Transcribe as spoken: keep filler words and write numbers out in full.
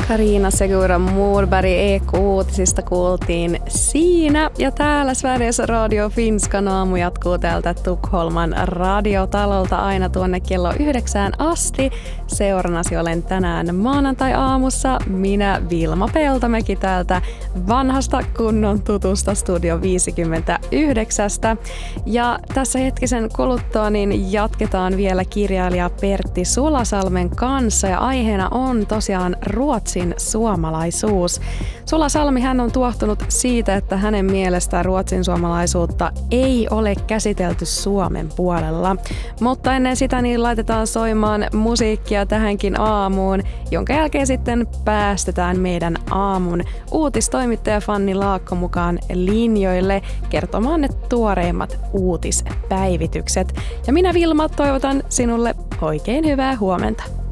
Carina Segura Morberg E K-uutisista kuultiin siinä. Ja täällä Sveriges Radio Finskan aamu jatkuu täältä Tukholman radiotalolta aina tuonne kello yhdeksään asti. Seurannasi olen tänään maanantai-aamussa minä Vilma Peltomäki täältä vanhasta kunnon tutusta Studio viisikymmentäyhdeksän. Ja tässä hetkisen kuluttua niin jatketaan vielä kirjailija Pertti Sulasalmen kanssa ja aiheena on tosiaan Ruotsin suomalaisuus. Sula Salmi hän on tuohtunut siitä, että hänen mielestään ruotsin suomalaisuutta ei ole käsitelty Suomen puolella. Mutta ennen sitä niin laitetaan soimaan musiikkia tähänkin aamuun, jonka jälkeen sitten päästetään meidän aamun uutistoimittaja Fanni Laakko mukaan linjoille kertomaan ne tuoreimmat uutispäivitykset. Ja minä Vilma toivotan sinulle oikein hyvää huomenta.